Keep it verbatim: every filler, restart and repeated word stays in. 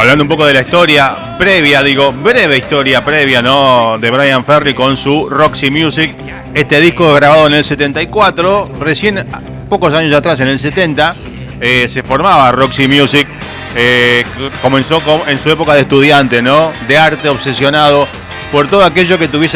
hablando un poco de la historia previa, digo, breve historia previa, ¿no? De Bryan Ferry con su Roxy Music. Este disco grabado en el setenta y cuatro, recién, pocos años atrás, en el setenta, eh, se formaba Roxy Music. Eh, comenzó con, en su época de estudiante, ¿no? De arte, obsesionado por todo aquello que tuviese